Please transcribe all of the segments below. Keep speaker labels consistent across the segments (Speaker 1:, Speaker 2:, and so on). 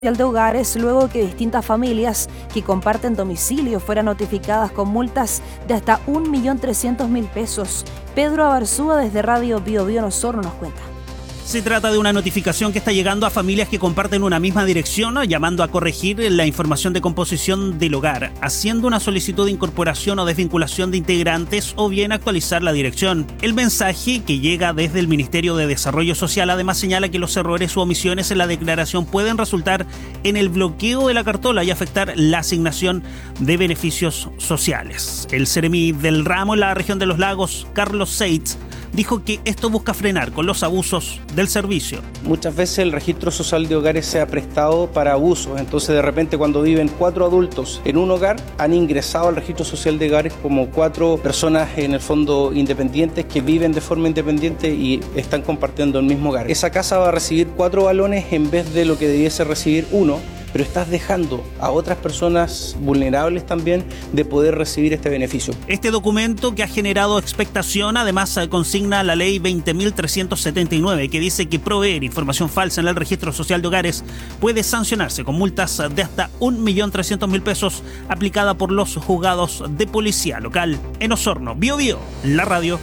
Speaker 1: de Hogares luego que distintas familias que comparten domicilio fueran notificadas con multas de hasta 1.300.000 pesos. Pedro Abarzúa desde Radio Bio Bio en Osorno nos cuenta.
Speaker 2: Se trata de una notificación que está llegando a familias que comparten una misma dirección, llamando a corregir la información de composición del hogar, haciendo una solicitud de incorporación o desvinculación de integrantes o bien actualizar la dirección. El mensaje, que llega desde el Ministerio de Desarrollo Social, además señala que los errores u omisiones en la declaración pueden resultar en el bloqueo de la cartola y afectar la asignación de beneficios sociales. El seremi del ramo en la región de los lagos, Carlos Seitz, dijo que esto busca frenar con los abusos del servicio.
Speaker 3: Muchas veces el registro social de hogares se ha prestado para abusos, entonces de repente cuando viven 4 adultos en un hogar, han ingresado al registro social de hogares como 4 personas en el fondo independientes que viven de forma independiente y están compartiendo el mismo hogar. Esa casa va a recibir 4 balones en vez de lo que debiese recibir 1. Pero estás dejando a otras personas vulnerables también de poder recibir este beneficio.
Speaker 2: Este documento, que ha generado expectación, además consigna la ley 20.379, que dice que proveer información falsa en el registro social de hogares puede sancionarse con multas de hasta 1.300.000 pesos aplicada por los juzgados de policía local. En Osorno, Bio Bio, la radio.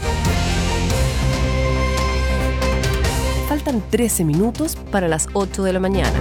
Speaker 4: Faltan 13 minutos para las 8 de la mañana.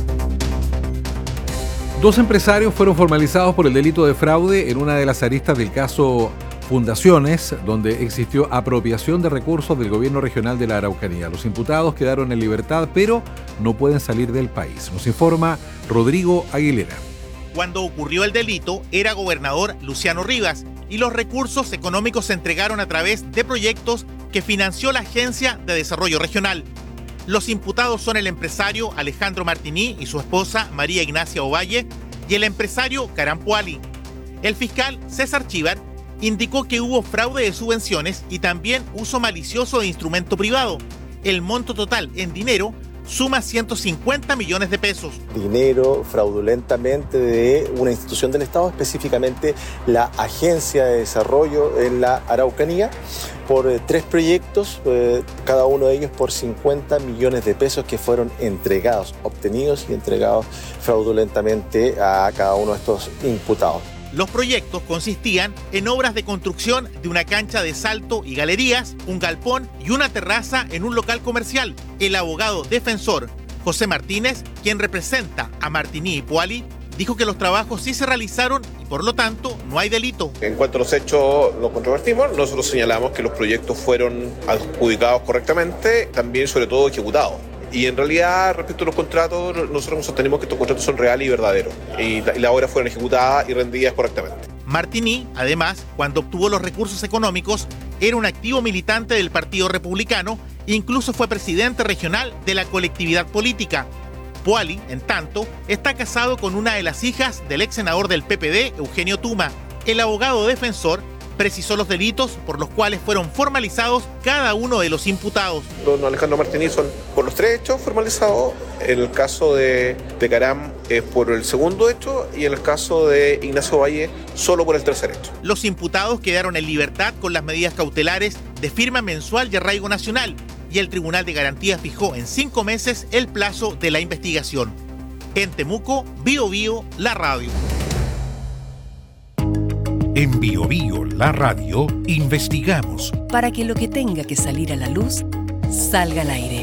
Speaker 5: 2 empresarios fueron formalizados por el delito de fraude en una de las aristas del caso Fundaciones, donde existió apropiación de recursos del gobierno regional de la Araucanía. Los imputados quedaron en libertad, pero no pueden salir del país. Nos informa Rodrigo Aguilera.
Speaker 6: Cuando ocurrió el delito, era gobernador Luciano Rivas y los recursos económicos se entregaron a través de proyectos que financió la Agencia de Desarrollo Regional. Los imputados son el empresario Alejandro Martini y su esposa María Ignacia Ovalle y el empresario Caram Puali. El fiscal César Chívar indicó que hubo fraude de subvenciones y también uso malicioso de instrumento privado. El monto total en dinero suma 150 millones de pesos.
Speaker 7: Dinero fraudulentamente de una institución del Estado, específicamente la Agencia de Desarrollo en la Araucanía, por 3 proyectos, cada uno de ellos por 50 millones de pesos que fueron obtenidos y entregados fraudulentamente a cada uno de estos imputados.
Speaker 6: Los proyectos consistían en obras de construcción de una cancha de salto y galerías, un galpón y una terraza en un local comercial. El abogado defensor José Martínez, quien representa a Martini y Puali, dijo que los trabajos sí se realizaron y por lo tanto no hay delito.
Speaker 8: En cuanto a los hechos lo controvertimos, nosotros señalamos que los proyectos fueron adjudicados correctamente, también sobre todo ejecutados. Y en realidad, respecto a los contratos, nosotros sostenemos que estos contratos son reales y verdaderos. Y las obras fueron ejecutadas y rendidas correctamente.
Speaker 6: Martini, además, cuando obtuvo los recursos económicos, era un activo militante del Partido Republicano e incluso fue presidente regional de la colectividad política. Puali, en tanto, está casado con una de las hijas del ex senador del PPD, Eugenio Tuma. El abogado defensor precisó los delitos por los cuales fueron formalizados cada uno de los imputados.
Speaker 8: Don Alejandro Martini son por los 3 hechos formalizados. En el caso de Caram es por el segundo hecho y en el caso de Ignacio Valle solo por el tercer hecho.
Speaker 6: Los imputados quedaron en libertad con las medidas cautelares de firma mensual y arraigo nacional y el Tribunal de Garantías fijó en 5 meses el plazo de la investigación. En Temuco, Bio Bio, la radio.
Speaker 9: En Bio Bio, la radio, investigamos
Speaker 4: para que lo que tenga que salir a la luz salga al aire.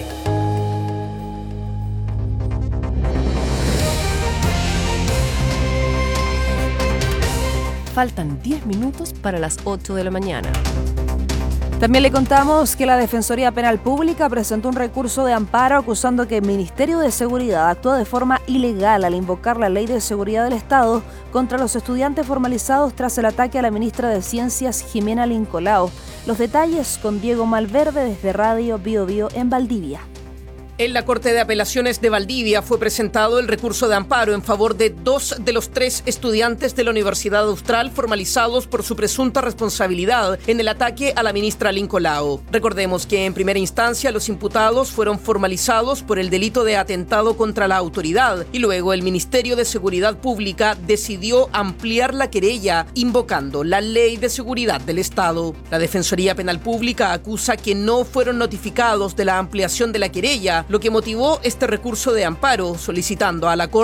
Speaker 4: Faltan 10 minutos para las 8 de la mañana.
Speaker 1: También le contamos que la Defensoría Penal Pública presentó un recurso de amparo acusando que el Ministerio de Seguridad actúa de forma ilegal al invocar la Ley de Seguridad del Estado contra los estudiantes formalizados tras el ataque a la ministra de Ciencias, Jimena Lincolao. Los detalles con Diego Malverde desde Radio Bio Bio en Valdivia.
Speaker 10: En la Corte de Apelaciones de Valdivia fue presentado el recurso de amparo en favor de 2 de los 3 estudiantes de la Universidad Austral formalizados por su presunta responsabilidad en el ataque a la ministra Lincolao. Recordemos que en primera instancia los imputados fueron formalizados por el delito de atentado contra la autoridad y luego el Ministerio de Seguridad Pública decidió ampliar la querella invocando la Ley de Seguridad del Estado. La Defensoría Penal Pública acusa que no fueron notificados de la ampliación de la querella lo que motivó este recurso de amparo solicitando a la Corte